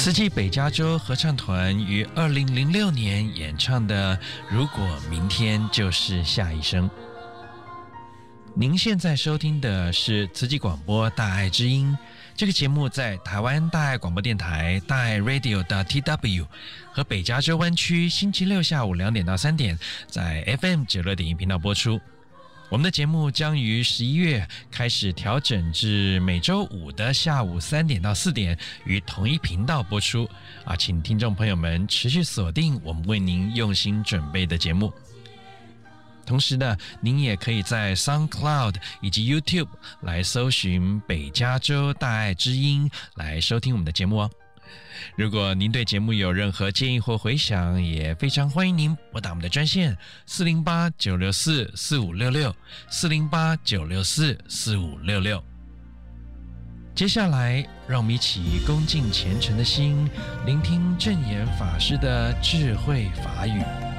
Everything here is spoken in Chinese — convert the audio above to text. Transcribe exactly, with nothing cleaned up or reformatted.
慈济北加州合唱团于二零零六年演唱的《如果明天就是下一生》。您现在收听的是慈济广播大爱之音，这个节目在台湾大爱广播电台大爱 radio 的 T W 和北加州湾区星期六下午两点到三点在 F M 九六点一频道播出。我们的节目将于十一月开始调整至每周五的下午三点到四点于同一频道播出啊，请听众朋友们持续锁定我们为您用心准备的节目。同时呢，您也可以在 SoundCloud 以及 YouTube 来搜寻北加州大爱之音来收听我们的节目哦。如果您对节目有任何建议或回响，也非常欢迎您拨打我们的专线四零八九六四四五六六 四零八九六四四五六六。接下来让我们一起恭敬虔诚的心，聆听正言法师的智慧法语。